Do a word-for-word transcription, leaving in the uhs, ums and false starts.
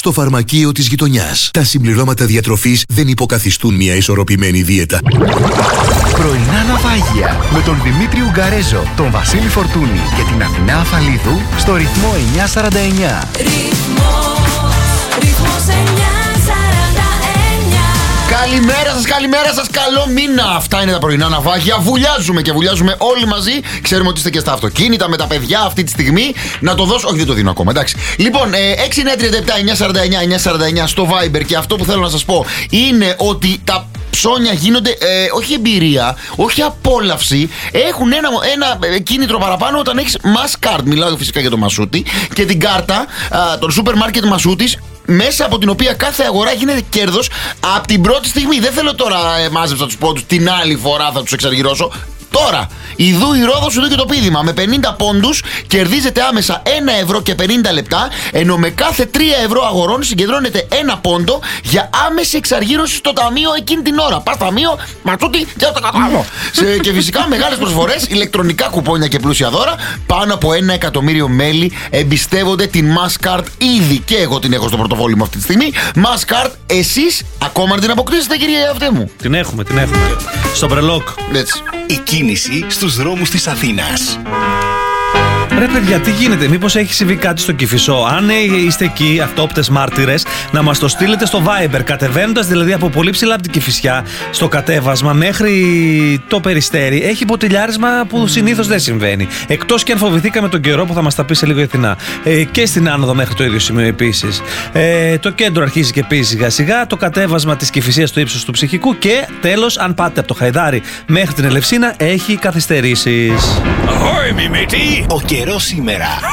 στο φαρμακείο της γειτονιάς. Τα συμπληρώματα διατροφής δεν υποκαθιστούν μια ισορροπημένη δίαιτα. Πρωινά ναυάγια με τον Δημήτρη Ουγγαρέζο, τον Βασίλη Φορτούνη και την Αθηνά Αφαλίδου στο ρυθμό εννιακόσια σαράντα εννιά. Καλημέρα σας, καλημέρα σας, καλό μήνα. Αυτά είναι τα πρωινά ναυάγια. Βουλιάζουμε και βουλιάζουμε όλοι μαζί. Ξέρουμε ότι είστε και στα αυτοκίνητα με τα παιδιά αυτή τη στιγμή. Να το δώσω, όχι δεν το δίνω ακόμα, εντάξει. Λοιπόν, έξι εννιά τριάντα επτά εννιακόσια σαράντα εννιά εννιακόσια σαράντα εννιά στο Viber. Και αυτό που θέλω να σας πω είναι ότι τα ψώνια γίνονται, ε, όχι εμπειρία, όχι απόλαυση. Έχουν ένα, ένα κίνητρο παραπάνω όταν έχεις Mass Card. Μιλάω φυσικά για το Μασούτη. Και την κάρτα, α, τον σούπερ μάρκετ Μασούτης, μέσα από την οποία κάθε αγορά γίνεται κέρδος από την πρώτη στιγμή. Δεν θέλω τώρα ε, μάζεψα τους πόντους, την άλλη φορά θα τους εξαργυρώσω. Τώρα, ιδού η Ρόδος, ιδού και το πείδημα. Με πενήντα πόντους κερδίζετε άμεσα ένα ευρώ και πενήντα λεπτά, ενώ με κάθε τρία ευρώ αγορών συγκεντρώνετε ένα πόντο για άμεση εξαργύρωση στο ταμείο εκείνη την ώρα. Πας ταμείο, ματσούτι και το κατάλαβω. Και φυσικά μεγάλες προσφορές, ηλεκτρονικά κουπόνια και πλούσια δώρα. Πάνω από ένα εκατομμύριο μέλη εμπιστεύονται την Mass Card ήδη. Και εγώ την έχω στο πορτοφόλι μου αυτή τη στιγμή. Mass Card, εσείς ακόμα την αποκτήσετε, κυρία αυτή μου? Την έχουμε, την έχουμε. Στο Μπρελόκ. Έτσι. Η κίνηση στους δρόμους της Αθήνας. Ρε παιδιά, τι γίνεται, μήπως έχει συμβεί κάτι στο Κηφισό? Αν είστε εκεί, αυτόπτες μάρτυρες, να μας το στείλετε στο Viber. Κατεβαίνοντας δηλαδή από πολύ ψηλά από την Κηφισιά, στο κατέβασμα μέχρι το Περιστέρι, έχει ποτηλιάρισμα που mm. συνήθως δεν συμβαίνει. Εκτός και αν φοβηθήκαμε τον καιρό που θα μας τα πει σε λίγο η Αθηνά. Ε, και στην άνοδο μέχρι το ίδιο σημείο επίσης. Ε, το κέντρο αρχίζει και πει σιγά σιγά. Το κατέβασμα της Κηφισίας στο ύψος του Ψυχικού. Και τέλος, αν πάτε από το Χαϊδάρι μέχρι την Ελευσίνα, έχει καθυστερήσεις. Ahoy, μη καιρός σήμερα.